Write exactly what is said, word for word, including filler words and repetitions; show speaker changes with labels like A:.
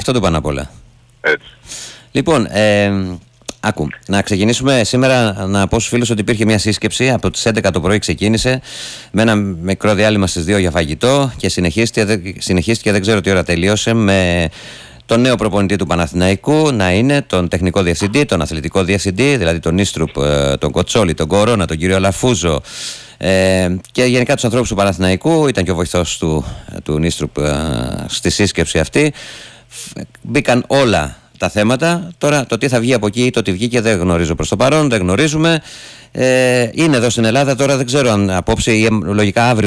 A: Αυτό το πάνω απ' όλα.
B: Έτσι.
A: Λοιπόν, ε, άκου, να ξεκινήσουμε σήμερα να πω στους φίλους ότι υπήρχε μια σύσκεψη από τις έντεκα το πρωί, ξεκίνησε με ένα μικρό διάλειμμα στις δύο για φαγητό και συνεχίστηκε, συνεχίστηκε δεν ξέρω τι ώρα τελείωσε, με τον νέο προπονητή του Παναθηναϊκού να είναι τον τεχνικό διευθυντή, τον αθλητικό διευθυντή, δηλαδή τον Νίστρουπ, τον Κοτσόλη, τον Κορώνα, τον κύριο Λαφούζο, ε, και γενικά τους ανθρώπους του Παναθηναϊκού. Ήταν και ο βοηθός του, του Νίστρουπ ε, στη σύσκεψη αυτή. Μπήκαν όλα τα θέματα. Τώρα το τι θα βγει από εκεί ή το τι βγήκε δεν γνωρίζω προς το παρόν, δεν γνωρίζουμε. Ε, είναι εδώ στην Ελλάδα, τώρα δεν ξέρω αν απόψε ή λογικά αύριο